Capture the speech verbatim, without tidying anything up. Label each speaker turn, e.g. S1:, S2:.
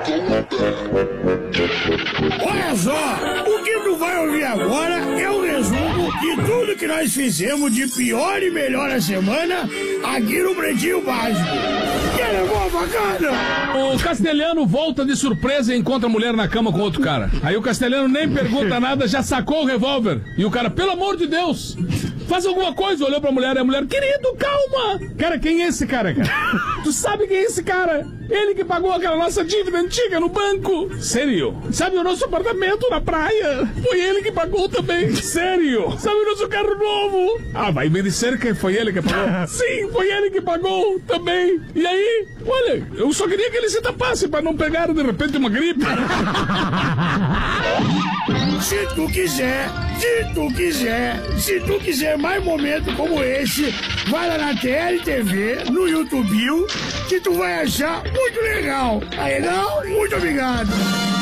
S1: Olha só, o que tu vai ouvir agora é o resumo de tudo que nós fizemos de pior e melhor a semana aqui no Pretinho Básico. Que levou a facada?
S2: O Castelhano volta de surpresa e encontra a mulher na cama com outro cara. Aí o Castelhano nem pergunta nada, já sacou o revólver. E o cara, pelo amor de Deus, faz alguma coisa. Olhou pra mulher e a mulher, querido, calma. Cara, quem é esse cara, cara? Tu sabe quem é esse cara? Ele que pagou aquela nossa dívida antiga no banco. Sério? Sabe o nosso apartamento na praia? Foi ele que pagou também. Sério? Sabe o nosso carro novo? Ah, vai me dizer que foi ele que pagou? Sim, foi ele que pagou também. E aí? Olha, eu só queria que ele se tapasse pra não pegar de repente uma gripe.
S1: Se tu quiser, se tu quiser, se tu quiser mais momentos como esse, vai lá na T L T V, no YouTube, que tu vai achar muito legal. Aí não? Muito obrigado.